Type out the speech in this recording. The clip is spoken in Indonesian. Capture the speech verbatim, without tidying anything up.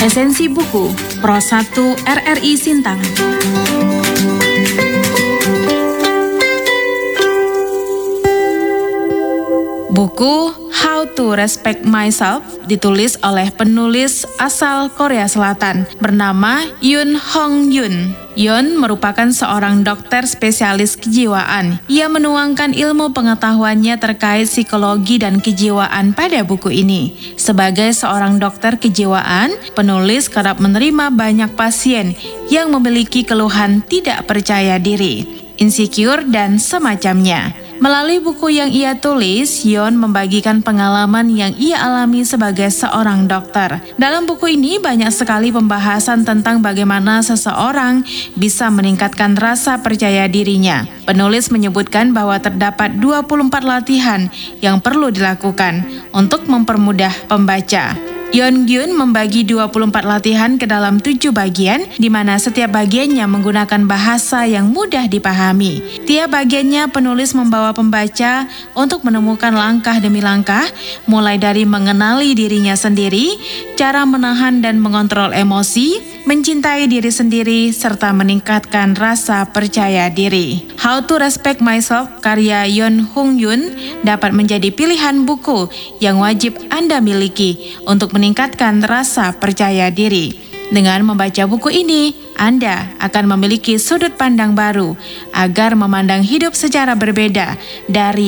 Esensi buku Pro satu R R I Sintang. Buku How to Respect Myself ditulis oleh penulis asal Korea Selatan bernama Yoon Hong Yoon. Yoon merupakan seorang dokter spesialis kejiwaan. Ia menuangkan ilmu pengetahuannya terkait psikologi dan kejiwaan pada buku ini. Sebagai seorang dokter kejiwaan, penulis kerap menerima banyak pasien yang memiliki keluhan tidak percaya diri, insecure, dan semacamnya. Melalui buku yang ia tulis, Yoon membagikan pengalaman yang ia alami sebagai seorang dokter. Dalam buku ini banyak sekali pembahasan tentang bagaimana seseorang bisa meningkatkan rasa percaya dirinya. Penulis menyebutkan bahwa terdapat dua puluh empat latihan yang perlu dilakukan untuk mempermudah pembaca. Yoon Gyun membagi dua puluh empat latihan ke dalam tujuh bagian, di mana setiap bagiannya menggunakan bahasa yang mudah dipahami. Tiap bagiannya penulis membawa pembaca untuk menemukan langkah demi langkah, mulai dari mengenali dirinya sendiri, cara menahan dan mengontrol emosi, mencintai diri sendiri, serta meningkatkan rasa percaya diri. How to Respect Myself karya Yoon Hong Yoon dapat menjadi pilihan buku yang wajib Anda miliki untuk meningkatkan rasa percaya diri. Dengan membaca buku ini, Anda akan memiliki sudut pandang baru agar memandang hidup secara berbeda dari